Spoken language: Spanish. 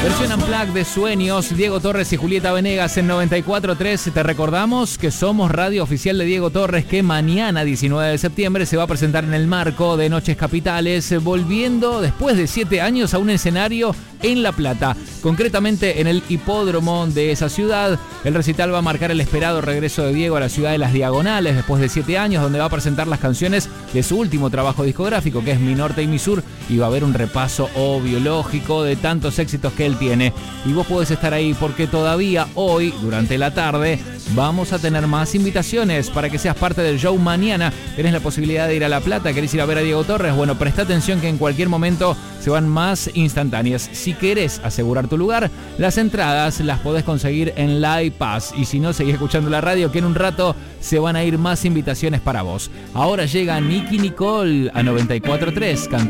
Versión Unplugged de Sueños, Diego Torres y Julieta Venegas en 94.3. Te recordamos que somos radio oficial de Diego Torres, que mañana, 19 de septiembre, se va a presentar en el marco de Noches Capitales, volviendo después de 7 años a un escenario en La Plata, concretamente en el hipódromo de esa ciudad. El recital va a marcar el esperado regreso de Diego a la ciudad de Las Diagonales después de 7 años, donde va a presentar las canciones de su último trabajo discográfico, que es Mi Norte y Mi Sur, y va a haber un repaso obvio, lógico, de tantos éxitos que él tiene. Y vos podés estar ahí porque todavía hoy, durante la tarde, vamos a tener más invitaciones para que seas parte del show mañana. Tenés la posibilidad de ir a La Plata, querés ir a ver a Diego Torres. Bueno, presta atención que en cualquier momento se van más instantáneas. Si querés asegurar tu lugar, las entradas las podés conseguir en Live Pass. Y si no, seguís escuchando la radio, que en un rato se van a ir más invitaciones para vos. Ahora llega Nicki Nicole a 94.3.